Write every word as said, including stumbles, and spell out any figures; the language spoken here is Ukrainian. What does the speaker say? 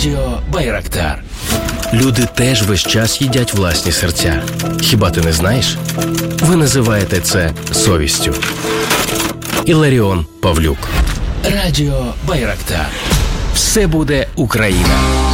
Радіо Байрактар. Люди теж весь час їдять власні серця. Хіба ти не знаєш? Ви називаєте це совістю. Іларіон Павлюк. Радіо Байрактар. Все буде Україна.